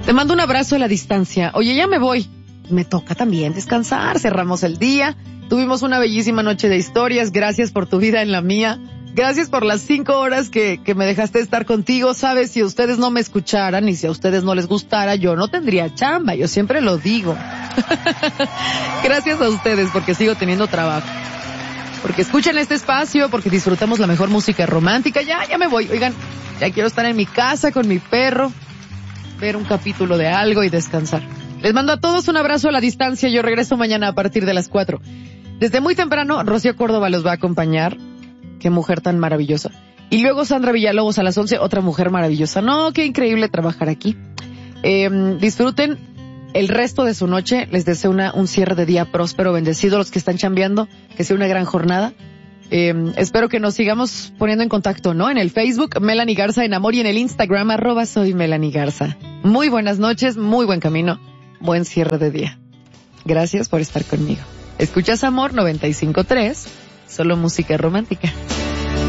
Te mando un abrazo a la distancia. Oye, ya me voy. Me toca también descansar. Cerramos el día. Tuvimos una bellísima noche de historias. Gracias por tu vida en la mía. Gracias por las 5 horas que me dejaste estar contigo. Sabes, si ustedes no me escucharan y si a ustedes no les gustara, yo no tendría chamba. Yo siempre lo digo. Gracias a ustedes porque sigo teniendo trabajo. Porque escuchan este espacio, porque disfrutamos la mejor música romántica. Ya me voy. Oigan, ya quiero estar en mi casa con mi perro, ver un capítulo de algo y descansar. Les mando a todos un abrazo a la distancia. Yo regreso mañana a partir de las 4. Desde muy temprano, Rocío Córdoba los va a acompañar. Qué mujer tan maravillosa. Y luego Sandra Villalobos a las 11, otra mujer maravillosa. No, qué increíble trabajar aquí. Disfruten el resto de su noche. Les deseo un cierre de día próspero, bendecido. Los que están chambeando, que sea una gran jornada. Espero que nos sigamos poniendo en contacto, ¿no? En el Facebook, Melanie Garza en Amor, y en el Instagram, @soy Melanie Garza. Muy buenas noches, muy buen camino, buen cierre de día. Gracias por estar conmigo. Escuchas Amor 95.3, solo música romántica.